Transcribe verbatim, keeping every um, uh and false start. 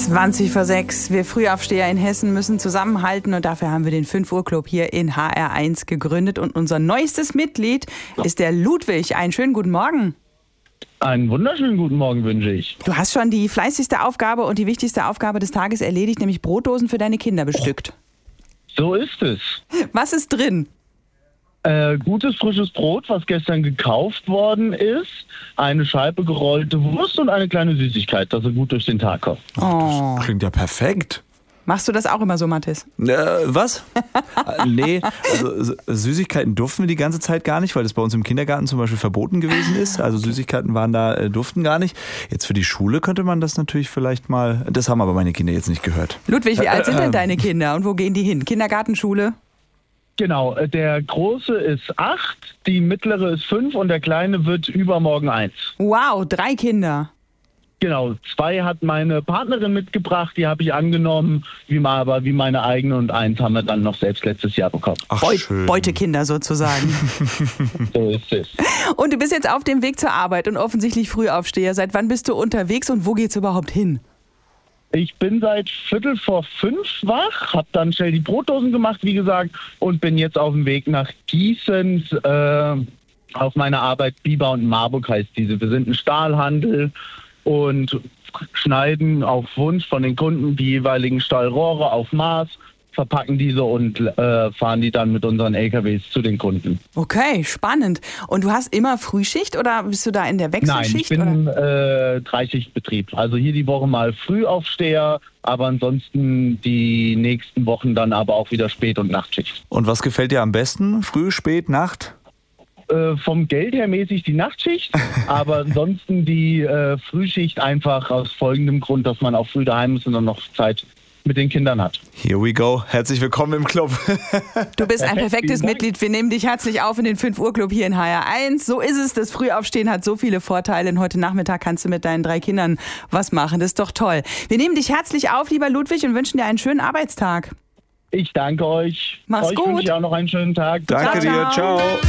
zwanzig vor sechs. Wir Frühaufsteher in Hessen müssen zusammenhalten und dafür haben wir den fünf Uhr Club hier in H R eins gegründet. Und unser neuestes Mitglied ist der Ludwig. Einen schönen guten Morgen. Einen wunderschönen guten Morgen wünsche ich. Du hast schon die fleißigste Aufgabe und die wichtigste Aufgabe des Tages erledigt, nämlich Brotdosen für deine Kinder bestückt. So ist es. Was ist drin? Äh, gutes frisches Brot, was gestern gekauft worden ist, eine Scheibe gerollte Wurst und eine kleine Süßigkeit, dass er gut durch den Tag kommt. Oh. Klingt ja perfekt. Machst du das auch immer so, Mathis? Äh, was? Äh, nee, also Süßigkeiten durften wir die ganze Zeit gar nicht, weil das bei uns im Kindergarten zum Beispiel verboten gewesen ist. Also Süßigkeiten waren da, äh, durften gar nicht. Jetzt für die Schule könnte man das natürlich vielleicht mal, das haben aber meine Kinder jetzt nicht gehört. Ludwig, wie alt sind denn deine Kinder und wo gehen die hin? Kindergarten, Schule? Genau, der Große ist acht, die Mittlere ist fünf und der Kleine wird übermorgen eins. Wow, drei Kinder. Genau, zwei hat meine Partnerin mitgebracht, die habe ich angenommen, wie mal, aber wie meine eigene, und eins haben wir dann noch selbst letztes Jahr bekommen. Ach, Beut- schön. Beutekinder sozusagen. So ist es. Und du bist jetzt auf dem Weg zur Arbeit und offensichtlich Frühaufsteher. Seit wann bist du unterwegs und wo geht's überhaupt hin? Ich bin seit Viertel vor fünf wach, habe dann schnell die Brotdosen gemacht, wie gesagt, und bin jetzt auf dem Weg nach Gießen. Äh, auf meine Arbeit Biber und Marburg heißt diese. Wir sind ein Stahlhandel und schneiden auf Wunsch von den Kunden die jeweiligen Stahlrohre auf Maß, verpacken diese und äh, fahren die dann mit unseren L K Ws zu den Kunden. Okay, spannend. Und du hast immer Frühschicht oder bist du da in der Wechselschicht? Nein, ich bin oder? äh, Dreischichtbetrieb. Also hier die Woche mal Frühaufsteher, aber ansonsten die nächsten Wochen dann aber auch wieder Spät- und Nachtschicht. Und was gefällt dir am besten? Früh, spät, Nacht? Äh, vom Geld her mäßig die Nachtschicht, aber ansonsten die äh, Frühschicht einfach aus folgendem Grund, dass man auch früh daheim ist und dann noch Zeit mit den Kindern hat. Here we go. Herzlich willkommen im Club. Du bist ein Perfekt, perfektes vielen Dank. Mitglied. Wir nehmen dich herzlich auf in den fünf Uhr Club hier in H R eins. So ist es. Das Frühaufstehen hat so viele Vorteile. Und heute Nachmittag kannst du mit deinen drei Kindern was machen. Das ist doch toll. Wir nehmen dich herzlich auf, lieber Ludwig, und wünschen dir einen schönen Arbeitstag. Ich danke euch. Mach's euch gut. wünsche ich auch noch einen schönen Tag. Danke Ciao, dir. ciao. Ciao.